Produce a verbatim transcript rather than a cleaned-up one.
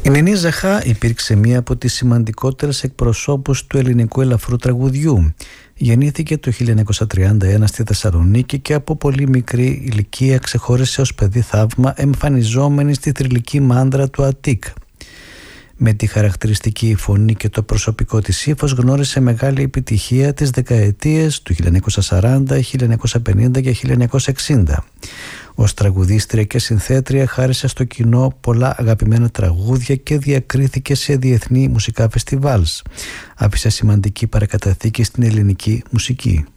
Η Νενή Ζαχά υπήρξε μία από τις σημαντικότερες εκπροσώπους του ελληνικού ελαφρού τραγουδιού. Γεννήθηκε το χίλια εννιακόσια τριάντα ένα στη Θεσσαλονίκη και από πολύ μικρή ηλικία ξεχώρισε ως παιδί θαύμα, εμφανιζόμενη στη θρυλική μάντρα του Αττικ. Με τη χαρακτηριστική φωνή και το προσωπικό της ύφος γνώρισε μεγάλη επιτυχία τις δεκαετίες του χίλια εννιακόσια σαράντα, χίλια εννιακόσια πενήντα και χίλια εννιακόσια εξήντα. Ως τραγουδίστρια και συνθέτρια χάρισε στο κοινό πολλά αγαπημένα τραγούδια και διακρίθηκε σε διεθνή μουσικά φεστιβάλς. Άφησε σημαντική παρακαταθήκη στην ελληνική μουσική.